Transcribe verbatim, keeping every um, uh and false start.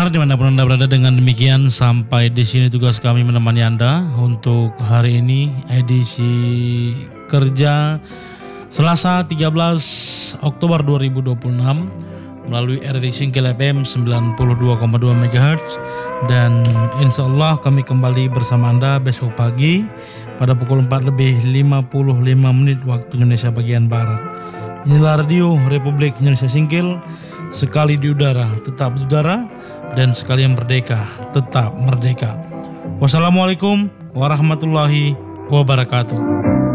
pendengar dimanapun Anda berada, dengan demikian sampai di sini tugas kami menemani Anda untuk hari ini, edisi kerja Selasa tiga belas Oktober dua ribu dua puluh enam melalui R R I Singkil F M sembilan puluh dua koma dua megahertz, dan insya Allah kami kembali bersama Anda besok pagi pada pukul empat lebih lima puluh lima menit waktu Indonesia bagian Barat. Inilah Radio Republik Indonesia Singkil, sekali di udara tetap di udara, dan sekali yang merdeka tetap merdeka. Wassalamualaikum warahmatullahi wabarakatuh.